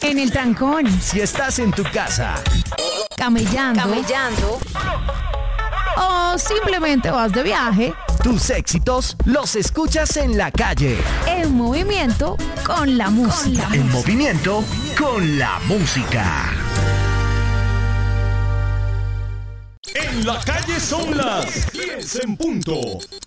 en el trancón, Si estás en tu casa, camellando o simplemente vas de viaje, tus éxitos los escuchas en la calle. en movimiento con la música. En movimiento con la música. En la calle son las 10 en punto.